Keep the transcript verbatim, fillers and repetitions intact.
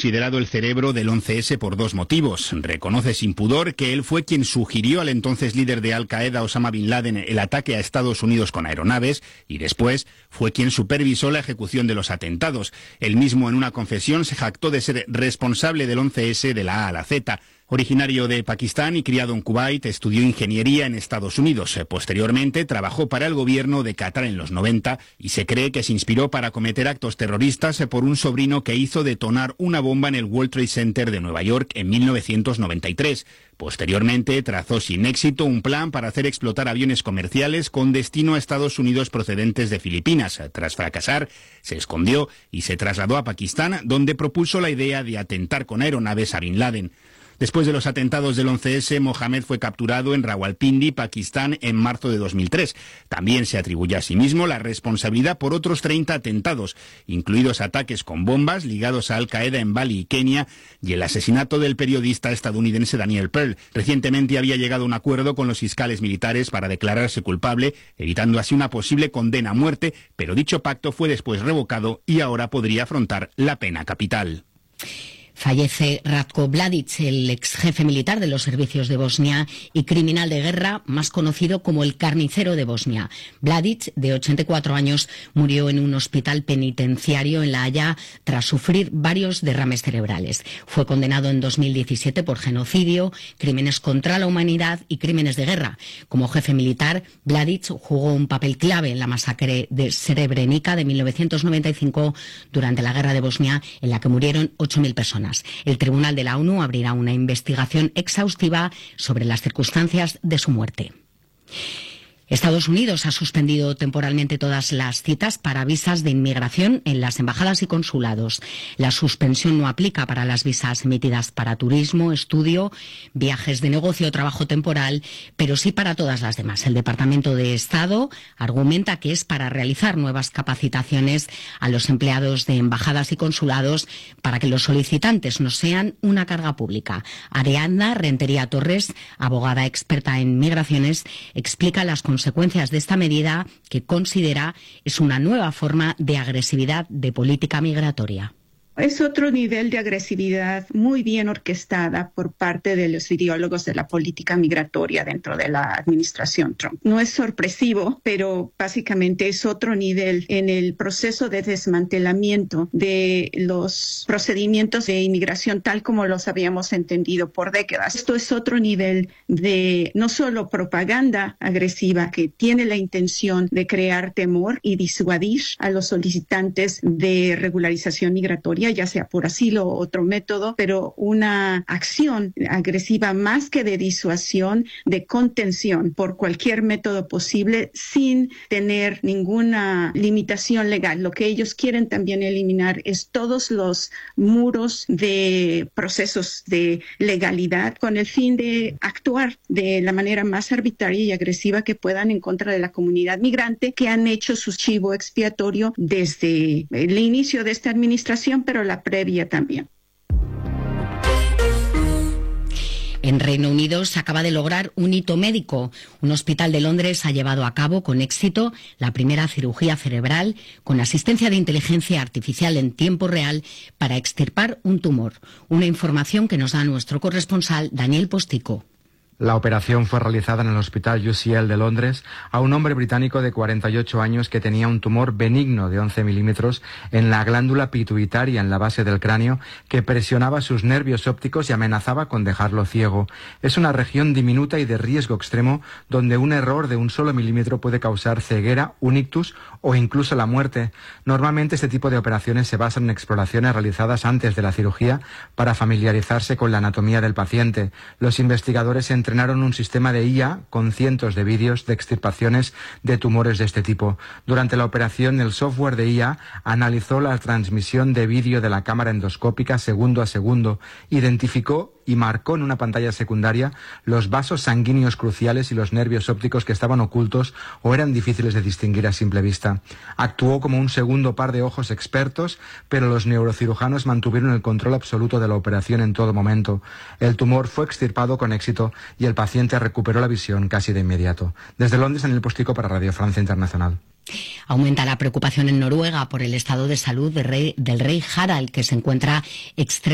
considerado el cerebro del once ese por dos motivos. Reconoce sin pudor que él fue quien sugirió al entonces líder de Al-Qaeda, Osama Bin Laden, el ataque a Estados Unidos con aeronaves, y después fue quien supervisó la ejecución de los atentados. Él mismo, en una confesión, se jactó de ser responsable del once ese de la A a la Z. Originario de Pakistán y criado en Kuwait, estudió ingeniería en Estados Unidos. Posteriormente trabajó para el gobierno de Qatar en los noventa y se cree que se inspiró para cometer actos terroristas por un sobrino que hizo detonar una bomba en el World Trade Center de Nueva York en mil novecientos noventa y tres. Posteriormente trazó sin éxito un plan para hacer explotar aviones comerciales con destino a Estados Unidos procedentes de Filipinas. Tras fracasar, se escondió y se trasladó a Pakistán, donde propuso la idea de atentar con aeronaves a Bin Laden. Después de los atentados del once ese, Mohamed fue capturado en Rawalpindi, Pakistán, en marzo de dos mil tres. También se atribuye a sí mismo la responsabilidad por otros treinta atentados, incluidos ataques con bombas ligados a Al-Qaeda en Bali y Kenia y el asesinato del periodista estadounidense Daniel Pearl. Recientemente había llegado a un acuerdo con los fiscales militares para declararse culpable, evitando así una posible condena a muerte, pero dicho pacto fue después revocado y ahora podría afrontar la pena capital. Fallece Ratko Mladic, el ex jefe militar de los servicios de Bosnia y criminal de guerra, más conocido como el carnicero de Bosnia. Mladic, de ochenta y cuatro años, murió en un hospital penitenciario en La Haya tras sufrir varios derrames cerebrales. Fue condenado en dos mil diecisiete por genocidio, crímenes contra la humanidad y crímenes de guerra. Como jefe militar, Mladic jugó un papel clave en la masacre de Srebrenica de mil novecientos noventa y cinco durante la guerra de Bosnia, en la que murieron ocho mil personas. El Tribunal de la ONU abrirá una investigación exhaustiva sobre las circunstancias de su muerte. Estados Unidos ha suspendido temporalmente todas las citas para visas de inmigración en las embajadas y consulados. La suspensión no aplica para las visas emitidas para turismo, estudio, viajes de negocio o trabajo temporal, pero sí para todas las demás. El Departamento de Estado argumenta que es para realizar nuevas capacitaciones a los empleados de embajadas y consulados para que los solicitantes no sean una carga pública. Ariadna Rentería Torres, abogada experta en migraciones, explica las consecuencias consecuencias de esta medida que considera es una nueva forma de agresividad de política migratoria. Es otro nivel de agresividad muy bien orquestada por parte de los ideólogos de la política migratoria dentro de la administración Trump. No es sorpresivo, pero básicamente es otro nivel en el proceso de desmantelamiento de los procedimientos de inmigración tal como los habíamos entendido por décadas. Esto es otro nivel de no solo propaganda agresiva que tiene la intención de crear temor y disuadir a los solicitantes de regularización migratoria, ya sea por asilo o otro método, pero una acción agresiva más que de disuasión, de contención por cualquier método posible sin tener ninguna limitación legal. Lo que ellos quieren también eliminar es todos los muros de procesos de legalidad con el fin de actuar de la manera más arbitraria y agresiva que puedan en contra de la comunidad migrante que han hecho su chivo expiatorio desde el inicio de esta administración, pero la previa también. En Reino Unido se acaba de lograr un hito médico. Un hospital de Londres ha llevado a cabo con éxito la primera cirugía cerebral con asistencia de inteligencia artificial en tiempo real para extirpar un tumor. Una información que nos da nuestro corresponsal Daniel Postico. La operación fue realizada en el Hospital U C L de Londres a un hombre británico de cuarenta y ocho años que tenía un tumor benigno de once milímetros en la glándula pituitaria en la base del cráneo que presionaba sus nervios ópticos y amenazaba con dejarlo ciego. Es una región diminuta y de riesgo extremo donde un error de un solo milímetro puede causar ceguera, un ictus o incluso la muerte. Normalmente este tipo de operaciones se basan en exploraciones realizadas antes de la cirugía para familiarizarse con la anatomía del paciente. Los investigadores en entrenaron un sistema de I A con cientos de vídeos de extirpaciones de tumores de este tipo. Durante la operación, el software de I A analizó la transmisión de vídeo de la cámara endoscópica segundo a segundo, identificó y marcó en una pantalla secundaria los vasos sanguíneos cruciales y los nervios ópticos que estaban ocultos o eran difíciles de distinguir a simple vista. Actuó como un segundo par de ojos expertos, pero los neurocirujanos mantuvieron el control absoluto de la operación en todo momento. El tumor fue extirpado con éxito y el paciente recuperó la visión casi de inmediato. Desde Londres, Daniel Postico para Radio Francia Internacional. Aumenta la preocupación en Noruega por el estado de salud de rey, del rey Harald, que se encuentra extremadamente